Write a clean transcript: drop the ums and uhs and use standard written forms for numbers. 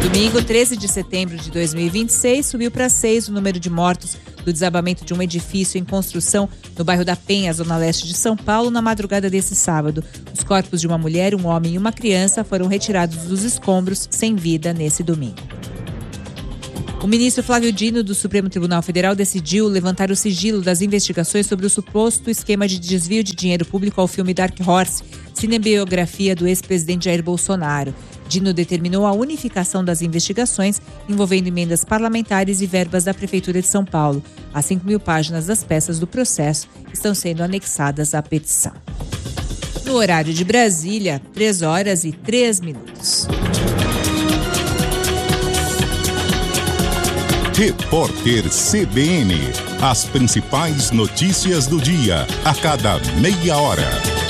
Domingo, 13 de setembro de 2026, subiu para 6 o número de mortos do desabamento de um edifício em construção no bairro da Penha, zona leste de São Paulo, na madrugada desse sábado. Os corpos de uma mulher, um homem e uma criança foram retirados dos escombros sem vida nesse domingo. O ministro Flávio Dino, do Supremo Tribunal Federal, decidiu levantar o sigilo das investigações sobre o suposto esquema de desvio de dinheiro público ao filme Dark Horse, cinebiografia do ex-presidente Jair Bolsonaro. Dino determinou a unificação das investigações envolvendo emendas parlamentares e verbas da Prefeitura de São Paulo. As 5.000 páginas das peças do processo estão sendo anexadas à petição. No horário de Brasília, 3h03. Repórter CBN. As principais notícias do dia, a cada meia hora.